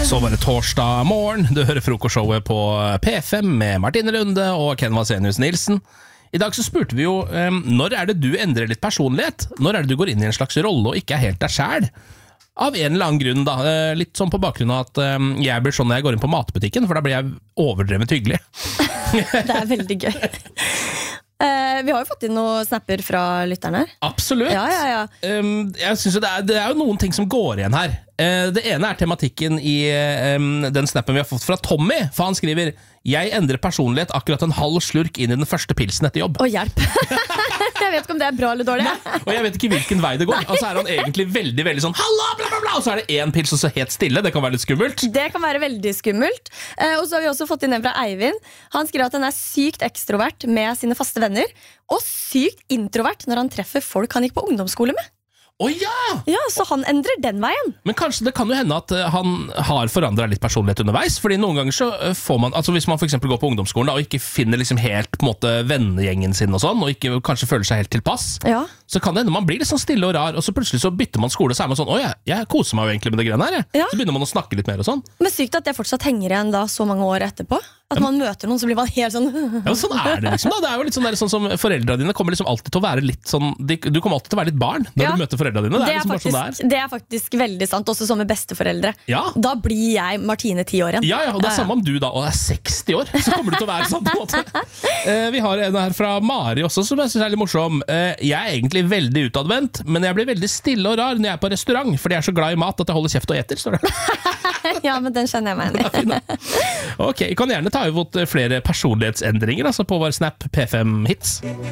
Så var det torsdag morgen. Du hører frokostshowet på P5 med Martine Lunde og Ken Vasenius Nilsen. I dag så spurte vi jo, når er det du endrer litt personlighet? Når er det du går inn i en slags rolle og ikke er helt deg selv? Av en eller annen grunn da, litt sånn på bakgrunn av at jeg blir sånn når jeg går inn på matbutikken, for da blir jeg overdrevet hyggelig. Det er veldig gøy. Vi har jo fått inn noen snapper fra lytterne. Absolutt. Ja. Jeg synes jo det er jo noen ting som går igjen her. Det ene er tematikken i den snappen vi har fått fra Tommy, for han skriver: jeg endrer personlighet akkurat en halv slurk inn i den første pilsen etter jobb. Å, hjelp. Jeg vet ikke om det er bra eller dårlig. Nei, og jeg vet ikke hvilken vei det går. Og så er han egentlig veldig, veldig sånn halla, bla bla bla, og så er det en pils og så helt stille. Det kan være litt skummelt. Det kan være veldig skummelt. Og så har vi også fått inn en fra Eivind. Han skriver at han er sykt ekstrovert med sine faste venner, og sykt introvert når han treffer folk han gikk på ungdomsskole med. Ja! Ja, så han endrer den veien. Men kanskje det kan jo hende at han har forandret litt personlighet underveis. Fordi noen ganger så får man, altså hvis man for eksempel går på ungdomsskolen da, og ikke finner liksom helt på en måte vennegjengen sin og sånn, og ikke kanskje føler seg helt tilpass, så kan det hende man blir litt sånn stille og rar, og så plutselig så bytter man skole, og så er man sånn, jeg koser meg jo egentlig med det greiene her. Så begynner man å snakke litt mer og sånn. Men sykt at det fortsatt henger igjen da så mange år etterpå. At man møter noen, så blir man helt sånn. Ja, sånn er det liksom da. Det er jo litt sånn som foreldrene dine kommer liksom alltid til å være litt sånn, du kommer alltid til å være litt barn når du møter foreldrene dine. Det er liksom faktisk, bare sånn det er. Det er faktisk veldig sant, også som med besteforeldre. Da blir jeg Martine 10 år igjen. Ja, og det er samme om du da, og er 60 år, så kommer du til å være sånn på en måte. Vi har en her fra Mari også, som jeg synes er litt morsom. Jeg er egentlig veldig utadvendt, men jeg blir veldig stille og rar når jeg er på restaurant, fordi jeg er så glad i mat at jeg holder kjeft og eter, står det. Ja, men den kjenner jeg meg igjen i. Ok, jeg kan gjerne ta imot flere personlighetsendringer altså på vår Snap P5 Hits.